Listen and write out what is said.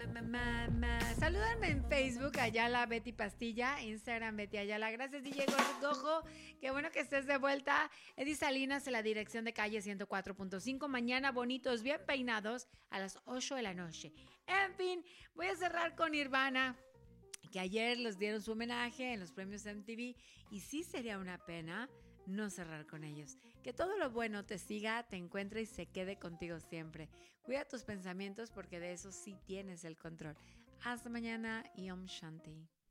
Salúdenme en Facebook, Ayala Betty Pastilla, Instagram Betty Ayala. Gracias, DJ Gorgojo. Qué bueno que estés de vuelta. Eddie Salinas en la dirección de calle 104.5. Mañana bonitos, bien peinados, a las 8 de la noche. En fin, voy a cerrar con Nirvana, que ayer les dieron su homenaje en los premios MTV y sí sería una pena no cerrar con ellos. Que todo lo bueno te siga, te encuentre y se quede contigo siempre. Cuida tus pensamientos porque de eso sí tienes el control. Hasta mañana y Om Shanti.